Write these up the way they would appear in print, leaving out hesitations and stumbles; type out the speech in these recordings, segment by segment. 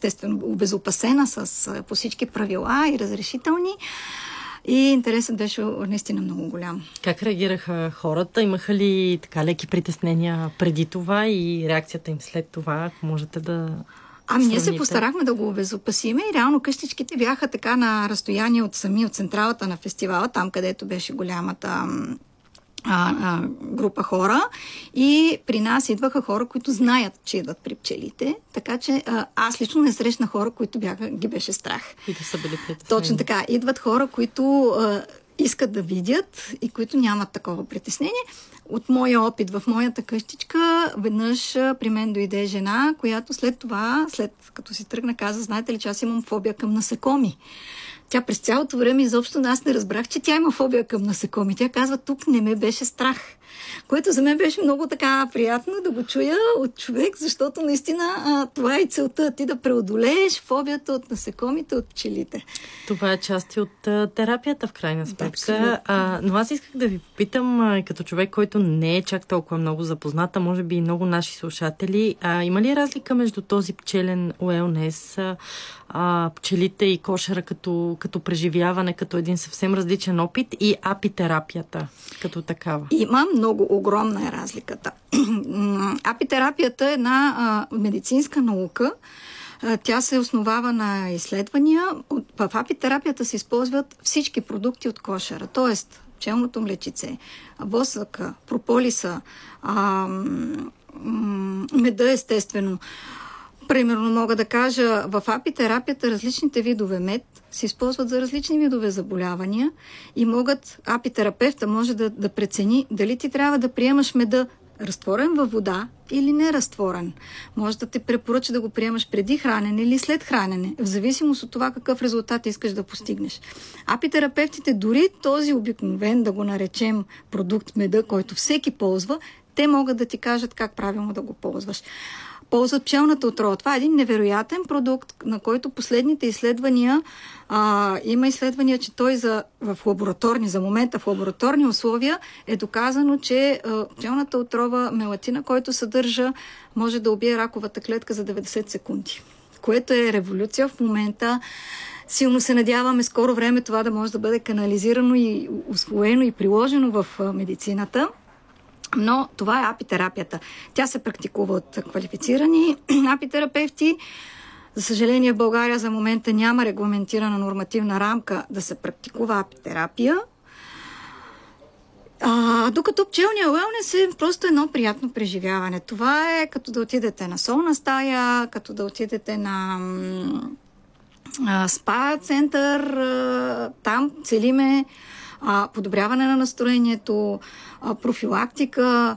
естествено обезопасена по всички правила и разрешителни. И интересът беше наистина много голям. Как реагираха хората? Имаха ли така леки притеснения преди това и реакцията им след това, ако можете да... Ние се постарахме да го обезопасиме и реално къщичките бяха така на разстояние от централата на фестивала, там където беше голямата група хора, и при нас идваха хора, които знаят, че идват при пчелите, така че аз лично не срещна хора, които ги беше страх. Които са били притеснени. Точно така. Идват хора, които искат да видят и които нямат такова притеснение. От моя опит в моята къщичка, веднъж при мен дойде жена, която след като си тръгна, каза: знаете ли, че аз имам фобия към насекоми. Тя през цялото време изобщо аз не разбрах, че тя има фобия към насекоми. Тя казва: тук не ме беше страх. Което за мен беше много така приятно да го чуя от човек, защото наистина това е целта. Ти да преодолееш фобията от насекомите, от пчелите. Това е част от терапията, в крайна сметка. Но аз исках да ви питам, като човек, който не е чак толкова много запозната, може би и много наши слушатели, има ли разлика между този пчелен уелнес, пчелите и кошера като преживяване, като един съвсем различен опит, и апитерапията като такава? Има много огромна е разликата. Апитерапията е една медицинска наука. Тя се основава на изследвания. В апитерапията се използват всички продукти от кошера, т.е. пчелното млечице, восъка, прополиса, меда, естествено. Примерно мога да кажа, в апитерапията различните видове мед се използват за различни видове заболявания и апитерапевта може да прецени дали ти трябва да приемаш меда разтворен във вода или не разтворен. Може да те препоръча да го приемаш преди хранене или след хранене, в зависимост от това какъв резултат искаш да постигнеш. Апитерапевтите, дори този обикновен, да го наречем продукт меда, който всеки ползва, те могат да ти кажат как правилно да го ползваш. Ползват пчелната отрова. Това е един невероятен продукт, на който последните изследвания, има изследвания, че той за момента в лабораторни условия е доказано, че пчелната отрова мелатина, който съдържа, може да убие раковата клетка за 90 секунди. Което е революция в момента. Силно се надяваме скоро време това да може да бъде канализирано и усвоено и приложено в медицината. Но това е апитерапията. Тя се практикува от квалифицирани апитерапевти. За съжаление, в България за момента няма регламентирана нормативна рамка да се практикува апитерапия. Докато пчелния уелнес е просто едно приятно преживяване. Това е като да отидете на солна стая, като да отидете на спа център. Там целиме подобряване на настроението, профилактика,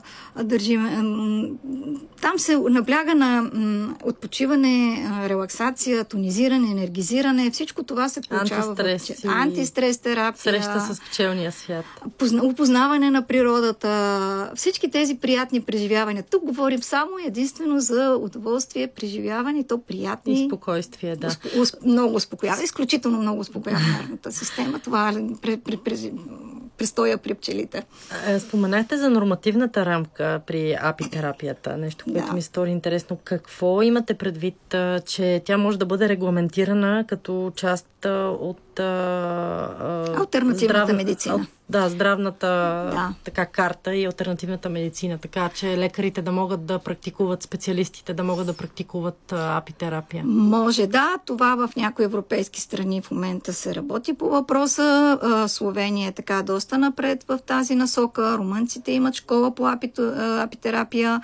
там се набляга на отпочиване, релаксация, тонизиране, енергизиране. Всичко това се получава антистрес терапия. Среща с пчелния свят. Опознаване на природата. Всички тези приятни преживявания. Тук говорим само единствено за удоволствие, преживяване, то приятни. И спокойствие, да. Много успокоява. Изключително много успокоява нервната система. Това престоя при пчелите. Споменахте за нормативната рамка при апитерапията. Нещо, което ми стори интересно. Какво имате предвид, че тя може да бъде регламентирана като част от алтернативната медицина? Здравната така карта и алтернативната медицина. Така че лекарите да могат да практикуват, специалистите да могат да практикуват апитерапия. Може, това в някои европейски страни в момента се работи по въпроса. Словения е така доста напред в тази насока. Румънците имат школа по апитерапия.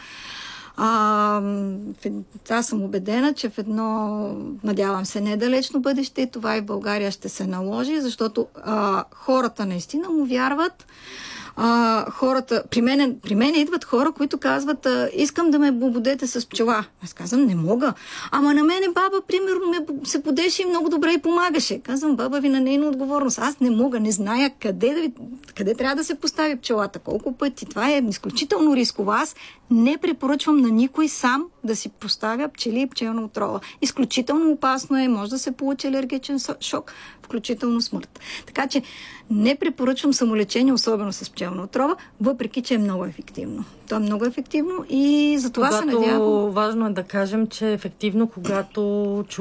Аз съм убедена, че в едно, надявам се, недалечно бъдеще, това и в България ще се наложи, защото хората наистина му вярват. Хората, при мен идват хора, които казват: искам да ме будете с пчела. Аз казвам: не мога. Ама на мене баба, примерно, се будеше и много добре и помагаше. Казвам: баба ви на нейна отговорност. Аз не мога, не зная къде трябва да се постави пчелата, колко пъти. Това е изключително рисково. Аз не препоръчвам на никой сам да си поставя пчели и пчелна отрова. Изключително опасно е, може да се получи алергичен шок, включително смърт. Така че не препоръчвам самолечение, особено с пчелна отрова, въпреки че е много ефективно. То е много ефективно и за това се надявам. Важно е да кажем, че ефективно, когато